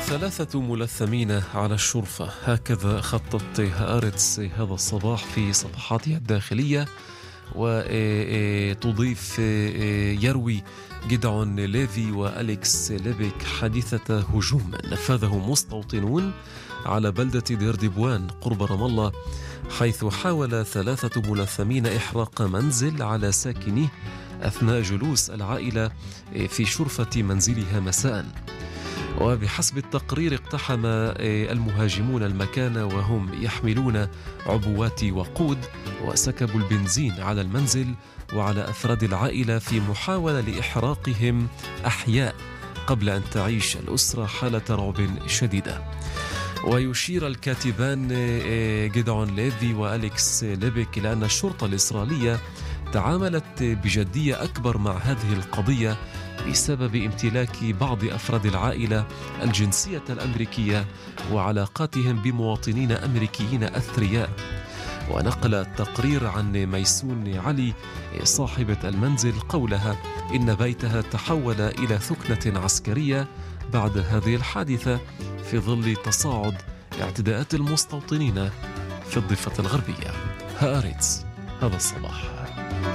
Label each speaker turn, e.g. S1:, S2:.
S1: 3 ملثمين على الشرفة، هكذا خطت هآرتس هذا الصباح في صفحاتها الداخلية. وتضيف يروي جيدعون ليفي وأليكس ليبيك حادثة هجوم نفذه مستوطنون على بلدة ديردبوان قرب رام الله، حيث حاول 3 ملثمين إحراق منزل على ساكنيه أثناء جلوس العائلة في شرفة منزلها مساء. وبحسب التقرير اقتحم المهاجمون المكان وهم يحملون عبوات وقود، وسكبوا البنزين على المنزل وعلى أفراد العائلة في محاولة لإحراقهم أحياء قبل أن تعيش الأسرة حالة رعب شديدة. ويشير الكاتبان جيدعون ليفي وأليكس ليبيك إلى أن الشرطة الإسرائيلية تعاملت بجدية أكبر مع هذه القضية بسبب امتلاك بعض أفراد العائلة الجنسية الأمريكية وعلاقاتهم بمواطنين أمريكيين أثرياء. ونقل التقرير عن ميسون علي صاحبة المنزل قولها إن بيتها تحول إلى ثكنة عسكرية بعد هذه الحادثة في ظل تصاعد اعتداءات المستوطنين في الضفة الغربية. هآرتس هذا الصباح.